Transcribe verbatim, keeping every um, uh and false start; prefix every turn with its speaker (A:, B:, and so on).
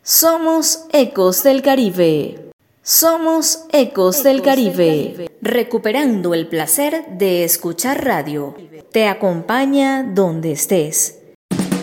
A: Somos Ecos del Caribe. Somos Ecos del Caribe. Recuperando el placer de escuchar radio. Te acompaña donde estés.